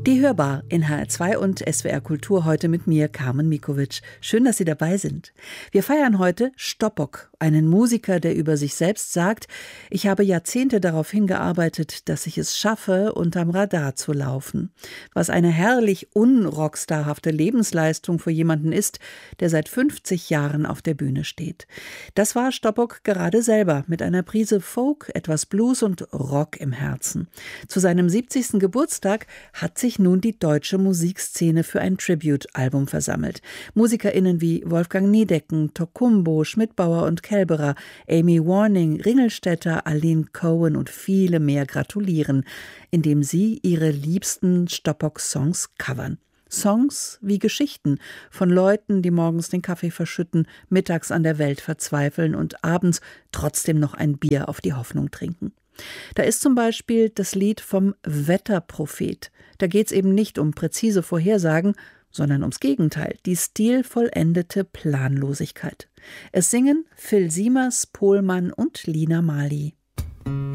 Die Hörbar in HR2 und SWR Kultur heute mit mir, Carmen Mikovic. Schön, dass Sie dabei sind. Wir feiern heute Stoppock, einen Musiker, der über sich selbst sagt: Ich habe Jahrzehnte darauf hingearbeitet, dass ich es schaffe, unterm Radar zu laufen. Was eine herrlich unrockstarhafte Lebensleistung für jemanden ist, der seit 50 Jahren auf der Bühne steht. Das war Stoppock gerade selber, mit einer Prise Folk, etwas Blues und Rock im Herzen. Zu seinem 70. Geburtstag hat sich nun die deutsche Musikszene für ein Tribute-Album versammelt. MusikerInnen wie Wolfgang Niedecken, Tokumbo, Schmidbauer und Kelberer, Amy Warning, Ringelstetter, Aline Cohen und viele mehr gratulieren, indem sie ihre liebsten Stoppock-Songs covern. Songs wie Geschichten von Leuten, die morgens den Kaffee verschütten, mittags an der Welt verzweifeln und abends trotzdem noch ein Bier auf die Hoffnung trinken. Da ist zum Beispiel das Lied vom Wetterprophet. Da geht es eben nicht um präzise Vorhersagen, sondern ums Gegenteil, die stilvollendete Planlosigkeit. Es singen Phil Siemers, Pohlmann und Lina Mali.